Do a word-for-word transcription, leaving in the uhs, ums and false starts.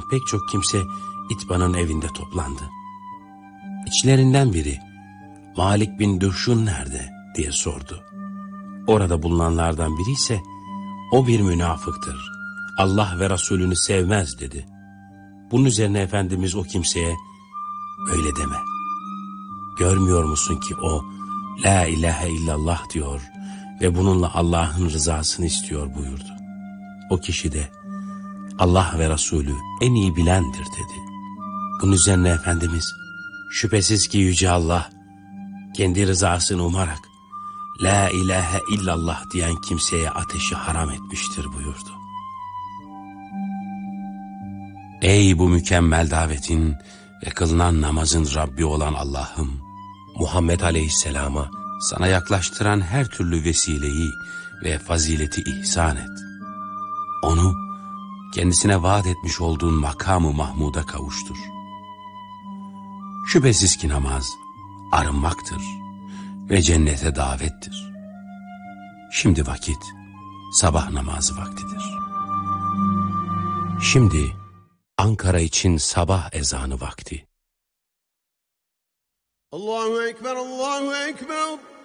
pek çok kimse İtban'ın evinde toplandı. İçlerinden biri, Malik bin Duşun nerede diye sordu. Orada bulunanlardan biri ise, o bir münafıktır, Allah ve Resulünü sevmez dedi. Bunun üzerine Efendimiz o kimseye, öyle deme. Görmüyor musun ki o, La ilahe illallah diyor ve bununla Allah'ın rızasını istiyor buyurdu. O kişi de, Allah ve Resulü en iyi bilendir dedi. Bunun üzerine Efendimiz, şüphesiz ki Yüce Allah, kendi rızasını umarak, La ilahe illallah diyen kimseye ateşi haram etmiştir buyurdu. Ey bu mükemmel davetin ve kılınan namazın Rabbi olan Allah'ım, Muhammed Aleyhisselam'a sana yaklaştıran her türlü vesileyi ve fazileti ihsan et. Onu kendisine vaat etmiş olduğun makamı Mahmud'a kavuştur. Şüphesiz ki namaz arınmaktır ve cennete davettir. Şimdi vakit sabah namazı vaktidir. Şimdi Ankara için sabah ezanı vakti. Allahu Ekber, Allahu Ekber.